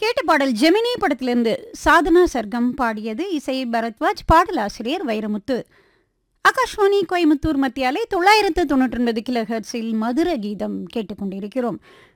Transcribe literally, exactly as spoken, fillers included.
கேட்ட பாடல் ஜெமினி படத்திலிருந்து சாதனா சர்க்கம் பாடியது. இசை பரத்வாஜ், பாடலாசிரியர் வைரமுத்து. ஆகாஷ்வாணி கோயமுத்தூர் மத்தியாலை தொள்ளாயிரத்து தொன்னூற்றி ஒன்பது கிலோ ஹெர்ட்ஸில் மதுர கீதம் கேட்டுக்கொண்டிருக்கிறோம்.